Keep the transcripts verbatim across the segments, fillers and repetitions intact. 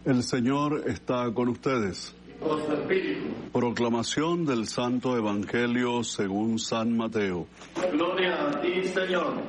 El Señor está con ustedes. Con su espíritu. Proclamación del Santo Evangelio según San Mateo. Gloria a ti, Señor.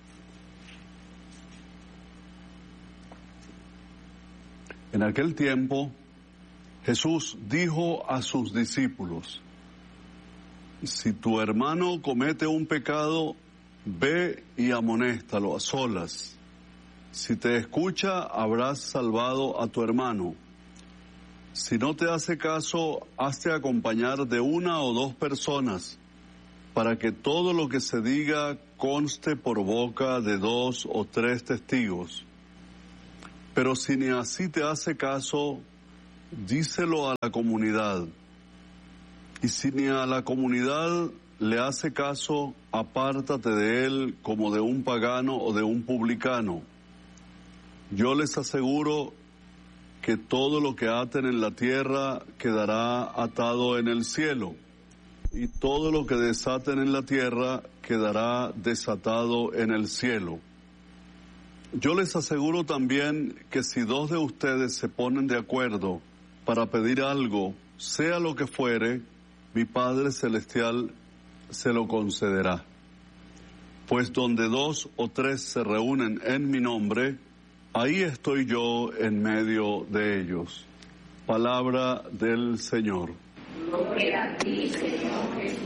En aquel tiempo, Jesús dijo a sus discípulos: si tu hermano comete un pecado, ve y amonéstalo a solas. Si te escucha, habrás salvado a tu hermano. Si no te hace caso, hazte acompañar de una o dos personas, para que todo lo que se diga conste por boca de dos o tres testigos. Pero si ni así te hace caso, díselo a la comunidad. Y si ni a la comunidad le hace caso, apártate de él como de un pagano o de un publicano. Yo les aseguro que todo lo que aten en la tierra quedará atado en el cielo, y todo lo que desaten en la tierra quedará desatado en el cielo. Yo les aseguro también que si dos de ustedes se ponen de acuerdo para pedir algo, sea lo que fuere, mi Padre Celestial se lo concederá. Pues donde dos o tres se reúnen en mi nombre, ahí estoy yo en medio de ellos. Palabra del Señor. Gloria a ti, Señor Jesús.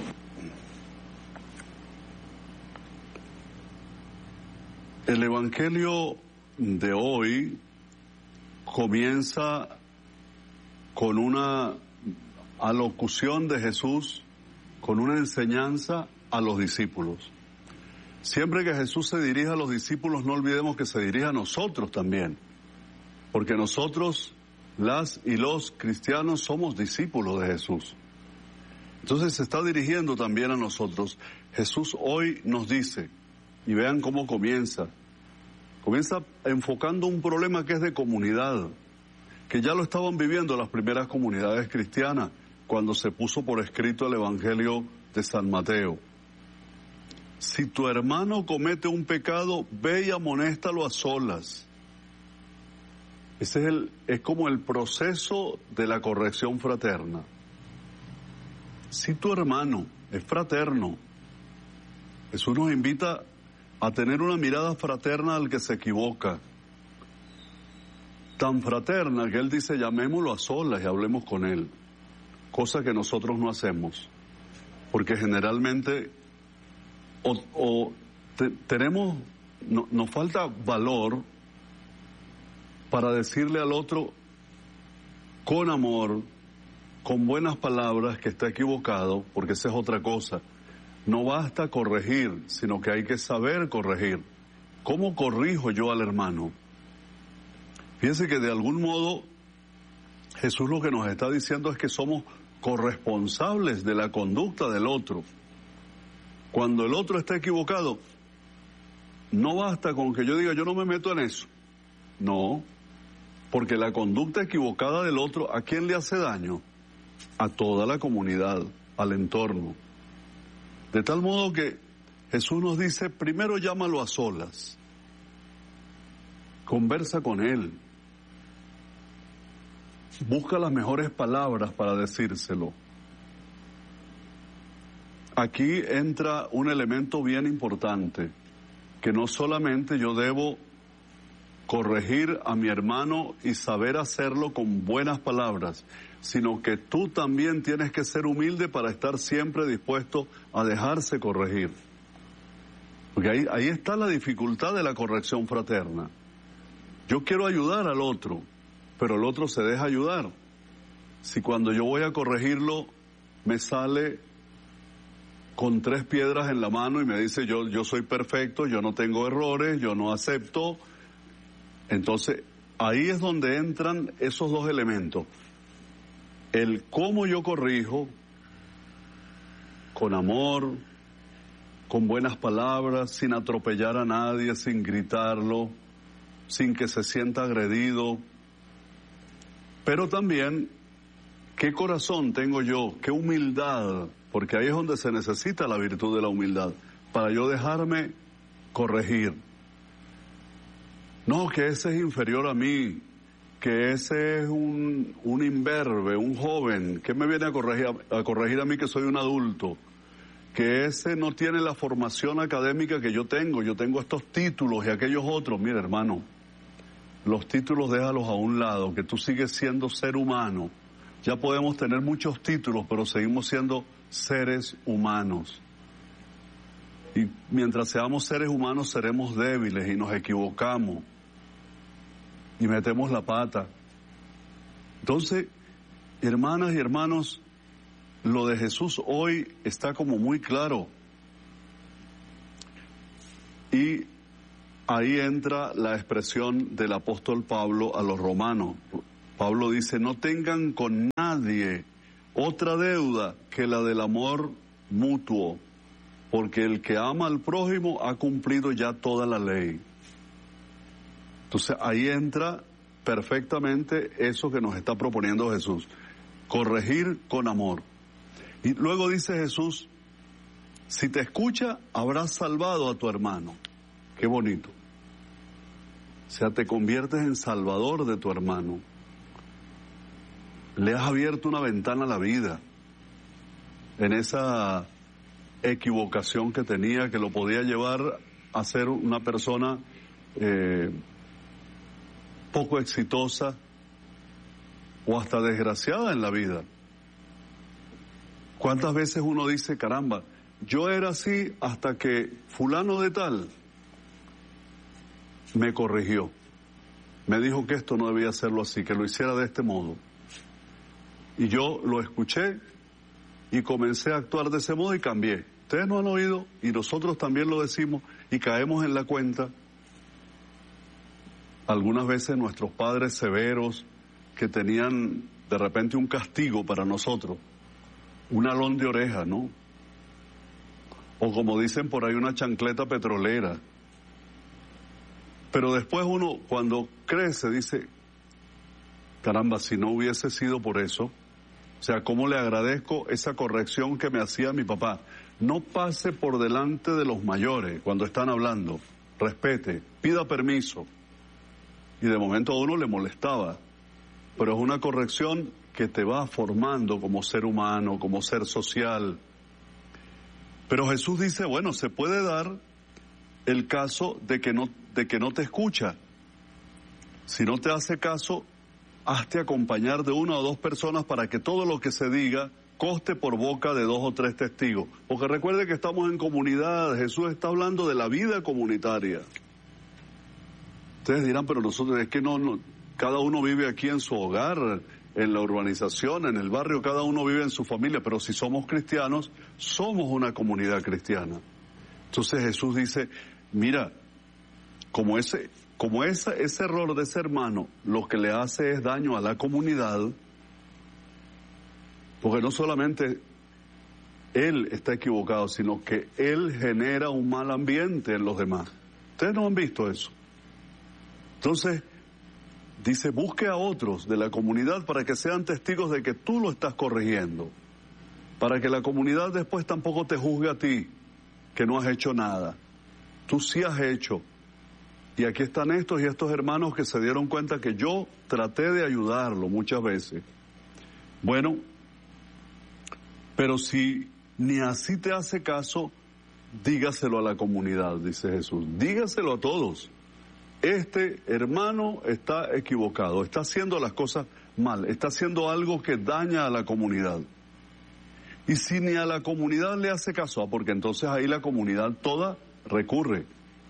El Evangelio de hoy comienza con una alocución de Jesús, con una enseñanza a los discípulos. Siempre que Jesús se dirige a los discípulos, no olvidemos que se dirige a nosotros también, porque nosotros, las y los cristianos, somos discípulos de Jesús. Entonces se está dirigiendo también a nosotros. Jesús hoy nos dice, y vean cómo comienza, comienza enfocando un problema que es de comunidad, que ya lo estaban viviendo las primeras comunidades cristianas, cuando se puso por escrito el Evangelio de San Mateo. Si tu hermano comete un pecado, ve y amonéstalo a solas. Ese es, el, es como el proceso de la corrección fraterna. Si tu hermano es fraterno, Jesús nos invita a tener una mirada fraterna al que se equivoca. Tan fraterna que Él dice, llamémoslo a solas y hablemos con Él. Cosa que nosotros no hacemos. Porque generalmente o, o te, tenemos, no, nos falta valor para decirle al otro con amor, con buenas palabras, que está equivocado, porque esa es otra cosa. No basta corregir, sino que hay que saber corregir. ¿Cómo corrijo yo al hermano? Fíjense que de algún modo Jesús lo que nos está diciendo es que somos corresponsables de la conducta del otro. Cuando el otro está equivocado, no basta con que yo diga yo no me meto en eso. No, porque la conducta equivocada del otro, ¿a quién le hace daño? A toda la comunidad, al entorno. De tal modo que Jesús nos dice, primero llámalo a solas, conversa con él, busca las mejores palabras para decírselo. Aquí entra un elemento bien importante, que no solamente yo debo corregir a mi hermano y saber hacerlo con buenas palabras, sino que tú también tienes que ser humilde para estar siempre dispuesto a dejarse corregir. Porque ahí, ahí está la dificultad de la corrección fraterna. Yo quiero ayudar al otro, pero el otro se deja ayudar. Si cuando yo voy a corregirlo me sale con tres piedras en la mano y me dice yo, yo soy perfecto, yo no tengo errores, yo no acepto, entonces ahí es donde entran esos dos elementos. El cómo yo corrijo, con amor, con buenas palabras, sin atropellar a nadie, sin gritarlo, sin que se sienta agredido. Pero también, ¿qué corazón tengo yo? ¿Qué humildad? Porque ahí es donde se necesita la virtud de la humildad, para yo dejarme corregir. No, que ese es inferior a mí, que ese es un, un imberbe, un joven, que me viene a corregir, a corregir a mí que soy un adulto, que ese no tiene la formación académica que yo tengo, yo tengo estos títulos y aquellos otros. Mira, hermano, los títulos déjalos a un lado, que tú sigues siendo ser humano. Ya podemos tener muchos títulos, pero seguimos siendo seres humanos. Y mientras seamos seres humanos seremos débiles y nos equivocamos y metemos la pata. Entonces, hermanas y hermanos, lo de Jesús hoy está como muy claro. Y ahí entra la expresión del apóstol Pablo a los romanos. Pablo dice, no tengan con nadie otra deuda que la del amor mutuo, porque el que ama al prójimo ha cumplido ya toda la ley. Entonces ahí entra perfectamente eso que nos está proponiendo Jesús, corregir con amor. Y luego dice Jesús, si te escucha, habrás salvado a tu hermano. Qué bonito. O sea, te conviertes en salvador de tu hermano. Le has abierto una ventana a la vida en esa equivocación que tenía, que lo podía llevar a ser una persona eh, poco exitosa o hasta desgraciada en la vida. ¿Cuántas veces uno dice, caramba, yo era así hasta que fulano de tal me corrigió, me dijo que esto no debía hacerlo así, que lo hiciera de este modo? Y yo lo escuché y comencé a actuar de ese modo y cambié. Ustedes no han oído y nosotros también lo decimos y caemos en la cuenta. Algunas veces nuestros padres severos que tenían de repente un castigo para nosotros, un alón de oreja, ¿no? O como dicen por ahí, una chancleta petrolera. Pero después uno, cuando crece, dice, caramba, si no hubiese sido por eso, o sea, ¿cómo le agradezco esa corrección que me hacía mi papá? No pase por delante de los mayores cuando están hablando, respete, pida permiso. Y de momento a uno le molestaba, pero es una corrección que te va formando como ser humano, como ser social. Pero Jesús dice, bueno, se puede dar el caso de que no, de que no te escucha. Si no te hace caso, hazte acompañar de una o dos personas para que todo lo que se diga conste por boca de dos o tres testigos. Porque recuerde que estamos en comunidad, Jesús está hablando de la vida comunitaria. Ustedes dirán, pero nosotros, es que no, no, cada uno vive aquí en su hogar, en la urbanización, en el barrio, cada uno vive en su familia, pero si somos cristianos, somos una comunidad cristiana. Entonces Jesús dice, mira, como ese, como ese, ese error de ese hermano lo que le hace es daño a la comunidad, porque no solamente él está equivocado, sino que él genera un mal ambiente en los demás. Ustedes no han visto eso. Entonces, dice, busque a otros de la comunidad para que sean testigos de que tú lo estás corrigiendo, para que la comunidad después tampoco te juzgue a ti, que no has hecho nada. Tú sí has hecho. Y aquí están estos y estos hermanos que se dieron cuenta que yo traté de ayudarlo muchas veces. Bueno, pero si ni así te hace caso, dígaselo a la comunidad, dice Jesús. Dígaselo a todos. Este hermano está equivocado, está haciendo las cosas mal, está haciendo algo que daña a la comunidad. Y si ni a la comunidad le hace caso, porque entonces ahí la comunidad toda recurre.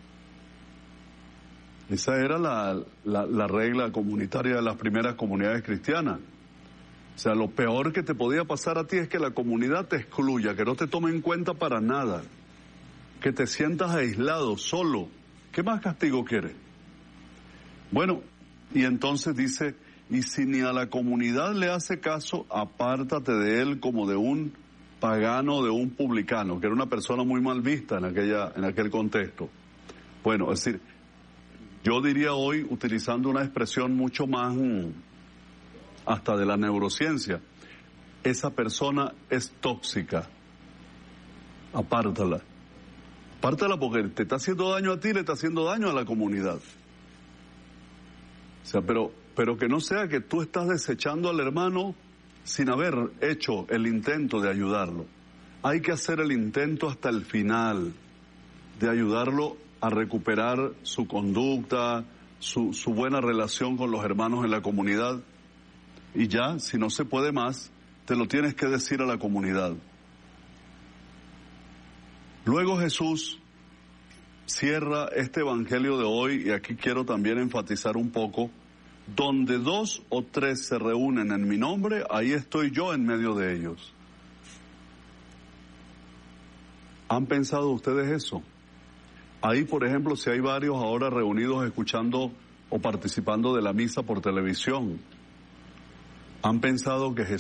Esa era la, la, la regla comunitaria de las primeras comunidades cristianas. O sea, lo peor que te podía pasar a ti es que la comunidad te excluya, que no te tome en cuenta para nada, que te sientas aislado, solo. ¿Qué más castigo quieres? Bueno, y entonces dice, y si ni a la comunidad le hace caso, apártate de él como de un pagano, de un publicano, que era una persona muy mal vista en aquella, en aquel contexto. Bueno, es decir, yo diría hoy, utilizando una expresión mucho más hasta de la neurociencia, esa persona es tóxica. Apártala. Apártala porque te está haciendo daño a ti, le está haciendo daño a la comunidad. O sea, pero, pero que no sea que tú estás desechando al hermano sin haber hecho el intento de ayudarlo. Hay que hacer el intento hasta el final de ayudarlo a recuperar su conducta, su, su buena relación con los hermanos en la comunidad. Y ya, si no se puede más, te lo tienes que decir a la comunidad. Luego Jesús cierra este evangelio de hoy, y aquí quiero también enfatizar un poco: donde dos o tres se reúnen en mi nombre, ahí estoy yo en medio de ellos. ¿Han pensado ustedes eso? Ahí, por ejemplo, si hay varios ahora reunidos escuchando o participando de la misa por televisión, ¿han pensado que Jesús